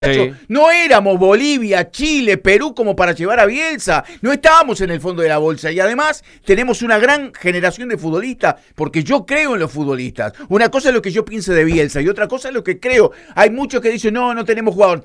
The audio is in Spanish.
Sí. No éramos Bolivia, Chile, Perú como para llevar a Bielsa. No estábamos en el fondo de la bolsa. Y además tenemos una gran generación de futbolistas, porque yo creo en los futbolistas. Una cosa es lo que yo piense de Bielsa y otra cosa es lo que creo. Hay muchos que dicen, no, no tenemos jugadores.